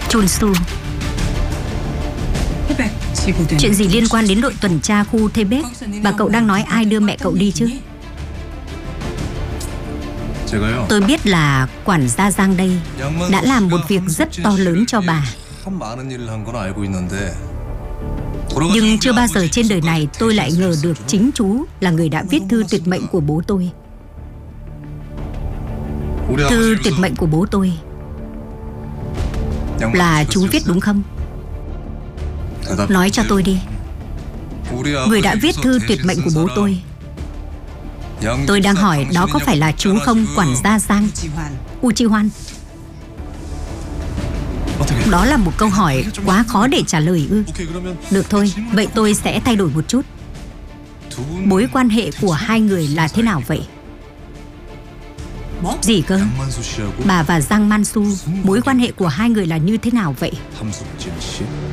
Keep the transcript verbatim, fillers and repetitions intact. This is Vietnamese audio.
Chun Su, chuyện gì liên quan đến đội tuần tra khu Thebes? Và cậu đang nói ai đưa mẹ cậu đi chứ? Tôi biết là quản gia Giang đây đã làm một việc rất to lớn cho bà. Nhưng chưa bao giờ trên đời này tôi lại ngờ được chính chú là người đã viết thư tuyệt mệnh của bố tôi. Thư tuyệt mệnh của bố tôi là chú viết đúng không? Nói cho tôi đi. Người đã viết thư tuyệt mệnh của bố tôi. Tôi đang hỏi đó có phải là chú không, quản gia Giang Uchiwan? Đó là một câu hỏi quá khó để trả lời ư? Được thôi, vậy tôi sẽ thay đổi một chút. Mối quan hệ của hai người là thế nào vậy? Gì cơ? Bà và Giang Mansu, mối quan hệ của hai người là như thế nào vậy?